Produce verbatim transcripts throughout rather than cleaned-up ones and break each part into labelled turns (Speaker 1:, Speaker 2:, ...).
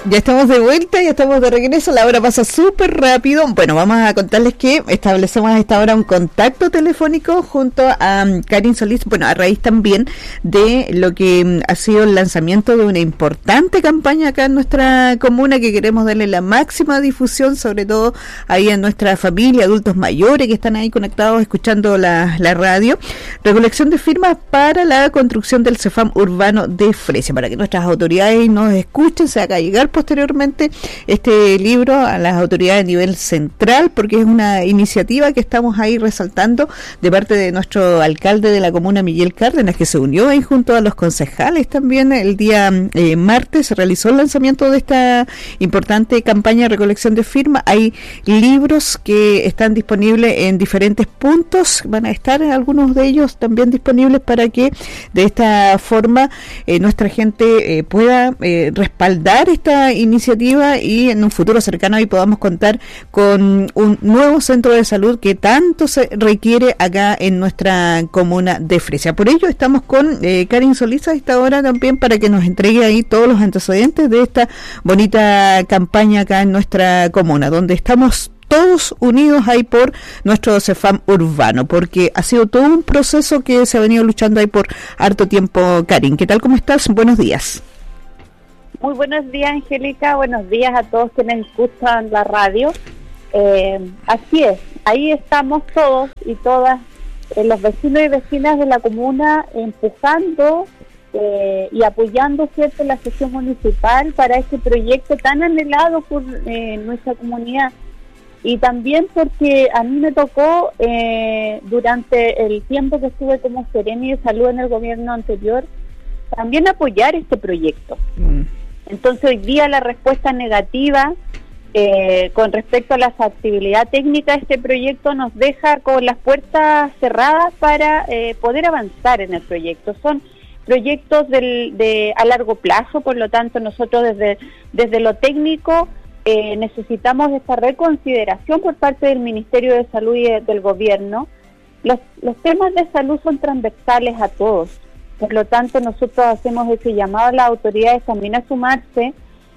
Speaker 1: Ya estamos de vuelta, ya estamos de regreso, la hora pasa súper rápido. Bueno, vamos a contarles que establecemos a esta hora un contacto telefónico junto a um, Karin Solís, bueno, a raíz también de lo que um, ha sido el lanzamiento de una importante campaña acá en nuestra comuna, que queremos darle la máxima difusión, sobre todo ahí en nuestra familia, adultos mayores que están ahí conectados escuchando la, la radio. Recolección de firmas para la construcción del CEFAM urbano de Fresia, para que nuestras autoridades nos escuchen, se haga llegar posteriormente este libro a las autoridades a nivel central, porque es una iniciativa que estamos ahí resaltando de parte de nuestro alcalde de la comuna, Miguel Cárdenas, que se unió ahí junto a los concejales también. El día eh, martes se realizó el lanzamiento de esta importante campaña de recolección de firmas. Hay libros que están disponibles en diferentes puntos, van a estar algunos de ellos también disponibles para que de esta forma eh, nuestra gente eh, pueda eh, respaldar esta iniciativa y en un futuro cercano ahí podamos contar con un nuevo centro de salud que tanto se requiere acá en nuestra comuna de Fresia. Por ello estamos con eh, Karin Solís a esta hora también para que nos entregue ahí todos los antecedentes de esta bonita campaña acá en nuestra comuna, donde estamos todos unidos ahí por nuestro CEFAM urbano, porque ha sido todo un proceso que se ha venido luchando ahí por harto tiempo. Karin, ¿qué tal? ¿Cómo estás? Buenos días.
Speaker 2: Muy buenos días, Angélica. Buenos días a todos quienes escuchan la radio. Eh, así es, ahí estamos todos y todas, eh, los vecinos y vecinas de la comuna, empujando eh, y apoyando, ¿cierto?, la gestión municipal para este proyecto tan anhelado por eh, nuestra comunidad. Y también porque a mí me tocó, eh, durante el tiempo que estuve como seremi de salud en el gobierno anterior, también apoyar este proyecto. Mm. Entonces hoy día la respuesta negativa eh, con respecto a la factibilidad técnica de este proyecto nos deja con las puertas cerradas para eh, poder avanzar en el proyecto. Son proyectos del, de a largo plazo, por lo tanto nosotros desde, desde lo técnico eh, necesitamos esta reconsideración por parte del Ministerio de Salud y de, del Gobierno. Los, los temas de salud son transversales a todos. Por lo tanto, nosotros hacemos ese llamado a las autoridades también a sumarse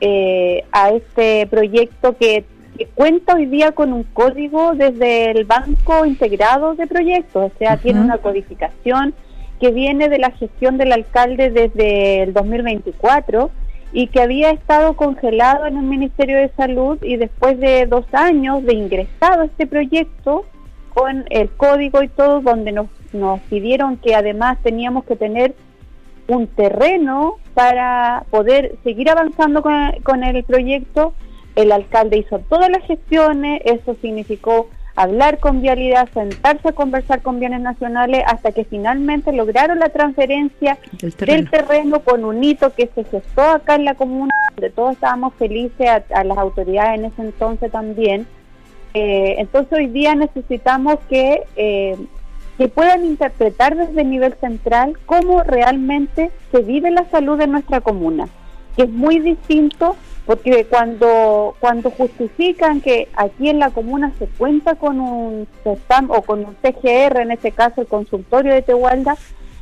Speaker 2: eh, a este proyecto que, que cuenta hoy día con un código desde el Banco Integrado de Proyectos, o sea, uh-huh. tiene una codificación que viene de la gestión del alcalde desde el dos mil veinticuatro y que había estado congelado en el Ministerio de Salud, y después de dos años de ingresado este proyecto con el código y todo, donde nos nos pidieron que además teníamos que tener un terreno para poder seguir avanzando con, con el proyecto. El alcalde hizo todas las gestiones, eso significó hablar con Vialidad, sentarse a conversar con Bienes Nacionales, hasta que finalmente lograron la transferencia del terreno, del terreno con un hito que se gestó acá en la comuna, donde todos estábamos felices, a, a las autoridades en ese entonces también. Eh, entonces hoy día necesitamos que... Eh, que puedan interpretar desde el nivel central cómo realmente se vive la salud de nuestra comuna, que es muy distinto, porque cuando cuando justifican que aquí en la comuna se cuenta con un CEFAM o con un C G R, en este caso el consultorio de Tehualda,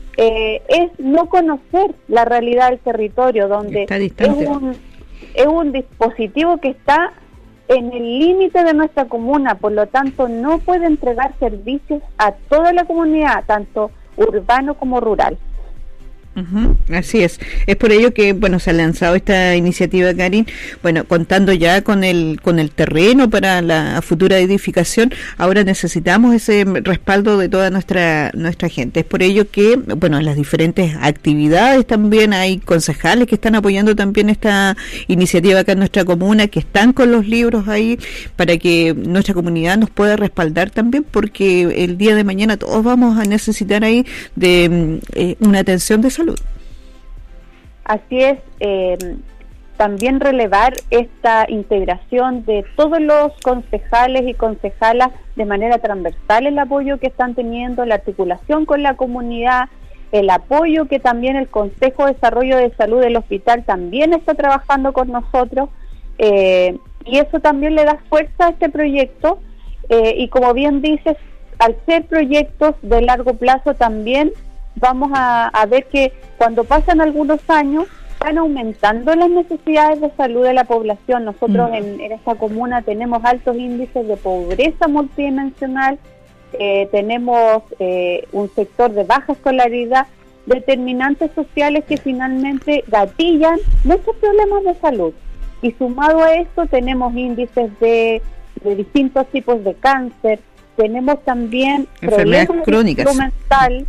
Speaker 2: eh, es no conocer la realidad del territorio, donde es un, es un dispositivo que está en el límite de nuestra comuna, por lo tanto no puede entregar servicios a toda la comunidad, tanto urbano como rural.
Speaker 1: Uh-huh, así es, es por ello que bueno se ha lanzado esta iniciativa, Karin, bueno, contando ya con el con el terreno para la futura edificación. Ahora necesitamos ese respaldo de toda nuestra nuestra gente. Es por ello que bueno, en las diferentes actividades también hay concejales que están apoyando también esta iniciativa acá en nuestra comuna, que están con los libros ahí para que nuestra comunidad nos pueda respaldar también, porque el día de mañana todos vamos a necesitar ahí de eh, una atención de salud.
Speaker 2: Así es, eh, también relevar esta integración de todos los concejales y concejalas de manera transversal, el apoyo que están teniendo, la articulación con la comunidad, el apoyo que también el Consejo de Desarrollo de Salud del hospital también está trabajando con nosotros, eh, y eso también le da fuerza a este proyecto, eh, y como bien dices, al ser proyectos de largo plazo también vamos a, a ver que cuando pasan algunos años están aumentando las necesidades de salud de la población. Nosotros mm. en, en esta comuna tenemos altos índices de pobreza multidimensional, eh, tenemos eh, un sector de baja escolaridad, determinantes sociales que finalmente gatillan muchos problemas de salud. Y sumado a esto tenemos índices de, de distintos tipos de cáncer, tenemos también
Speaker 1: enfermedades crónicas,
Speaker 2: de salud mental,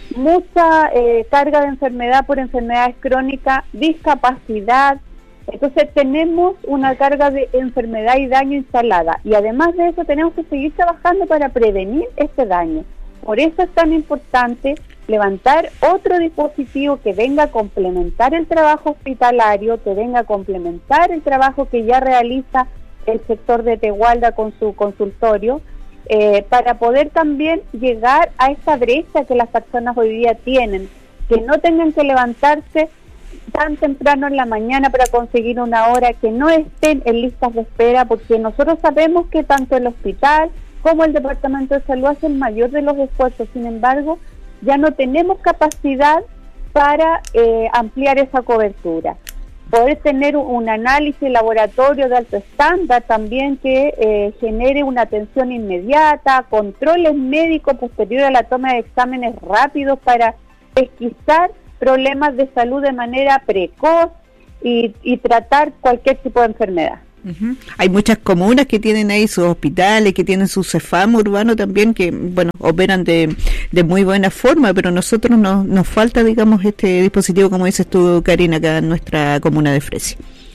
Speaker 2: mucha eh, carga de enfermedad por enfermedades crónicas, discapacidad. Entonces tenemos una carga de enfermedad y daño instalada, y además de eso tenemos que seguir trabajando para prevenir este daño. Por eso es tan importante levantar otro dispositivo que venga a complementar el trabajo hospitalario, que venga a complementar el trabajo que ya realiza el sector de Tegualda con su consultorio, eh, para poder también llegar a esta brecha que las personas hoy día tienen, que no tengan que levantarse tan temprano en la mañana para conseguir una hora, que no estén en listas de espera, porque nosotros sabemos que tanto el hospital como el Departamento de Salud hace el mayor de los esfuerzos. Sin embargo, ya no tenemos capacidad para eh, ampliar esa cobertura. Poder tener un análisis laboratorio de alto estándar también que eh, genere una atención inmediata, controles médicos posterior a la toma de exámenes rápidos para pesquisar problemas de salud de manera precoz y, y tratar cualquier tipo de enfermedad.
Speaker 1: Uh-huh. Hay muchas comunas que tienen ahí sus hospitales, que tienen su CEFAM urbano también, que bueno, operan de, de muy buena forma, pero nosotros nos, nos falta, digamos, este dispositivo, como dices tú, Karina, acá en nuestra comuna de Fresia.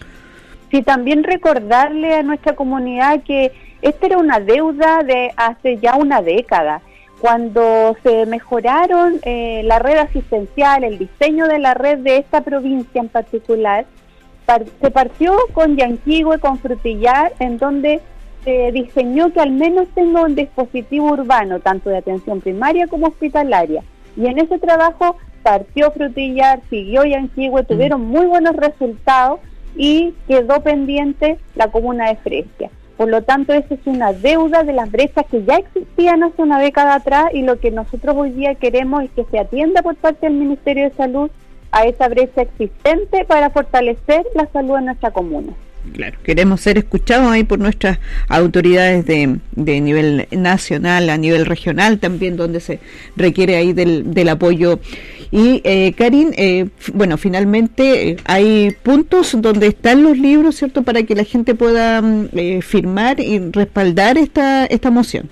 Speaker 2: Sí, también recordarle a nuestra comunidad que esta era una deuda de hace ya una década. Cuando se mejoraron eh, la red asistencial, el diseño de la red de esta provincia en particular, par- se partió con Yanquihue, con Frutillar, en donde se diseñó que al menos tenga un dispositivo urbano, tanto de atención primaria como hospitalaria. Y en ese trabajo partió Frutillar, siguió Yanquihue, tuvieron muy buenos resultados y quedó pendiente la comuna de Fresia. Por lo tanto, esa es una deuda de las brechas que ya existían hace una década atrás, y lo que nosotros hoy día queremos es que se atienda por parte del Ministerio de Salud a esa brecha existente para fortalecer la salud en nuestra comuna.
Speaker 1: Claro, queremos ser escuchados ahí por nuestras autoridades de, de nivel nacional, a nivel regional también, donde se requiere ahí del, del apoyo. Y eh, Karin, eh, bueno, finalmente eh, hay puntos donde están los libros, ¿cierto?, para que la gente pueda eh, firmar y respaldar esta esta moción.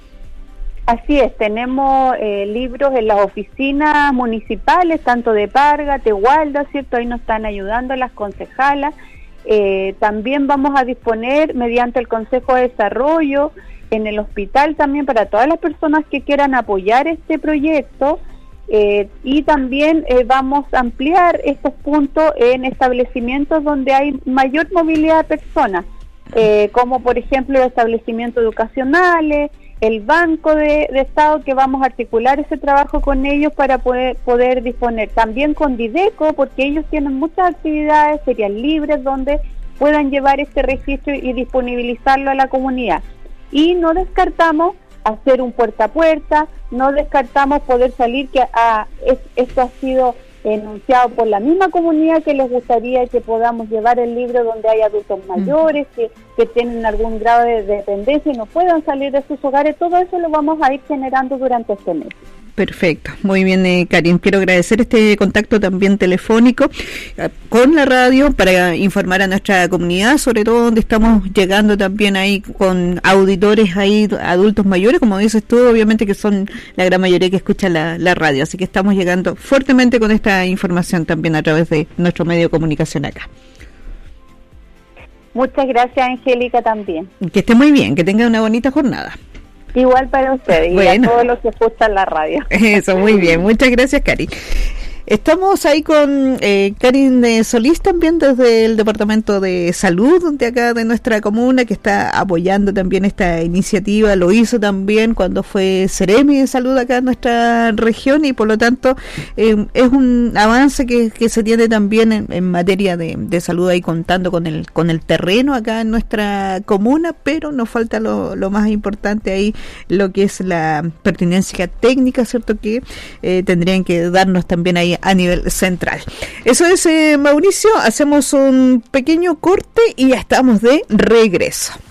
Speaker 2: Así es, tenemos eh, libros en las oficinas municipales, tanto de Parga, Tegualda, ¿cierto? Ahí nos están ayudando las concejalas. Eh, también vamos a disponer mediante el Consejo de Desarrollo en el hospital también para todas las personas que quieran apoyar este proyecto, eh, y también eh, vamos a ampliar estos puntos en establecimientos donde hay mayor movilidad de personas, eh, como por ejemplo los establecimientos educacionales, el Banco de, de Estado, que vamos a articular ese trabajo con ellos para poder, poder disponer. También con Dideco, porque ellos tienen muchas actividades, serían libres, donde puedan llevar este registro y disponibilizarlo a la comunidad. Y no descartamos hacer un puerta a puerta, no descartamos poder salir, que a, es, esto ha sido enunciado por la misma comunidad, que les gustaría que podamos llevar el libro donde hay adultos mayores, que, que tienen algún grado de dependencia y no puedan salir de sus hogares. Todo eso lo vamos a ir generando durante este mes.
Speaker 1: Perfecto, muy bien, eh, Karin. Quiero agradecer este contacto también telefónico eh, con la radio para informar a nuestra comunidad, sobre todo donde estamos llegando también ahí con auditores ahí, adultos mayores, como dices tú, obviamente que son la gran mayoría que escucha la, la radio, así que estamos llegando fuertemente con esta información también a través de nuestro medio de comunicación acá.
Speaker 2: Muchas gracias, Angélica, también.
Speaker 1: Que esté muy bien, que tenga una bonita jornada.
Speaker 2: Igual para ustedes, bueno, y a todos los que escuchan la radio.
Speaker 1: Eso, muy bien. Muchas gracias, Cari. Estamos ahí con eh, Karin de Solís también desde el Departamento de Salud de acá de nuestra comuna, que está apoyando también esta iniciativa. Lo hizo también cuando fue Seremi de Salud acá en nuestra región, y por lo tanto eh, es un avance que, que se tiene también en, en materia de, de salud, ahí contando con el con el terreno acá en nuestra comuna, pero nos falta lo, lo más importante ahí, lo que es la pertinencia técnica, ¿cierto?, que eh, tendrían que darnos también ahí ahí a nivel central. Eso es, eh, Mauricio, hacemos un pequeño corte y ya estamos de regreso.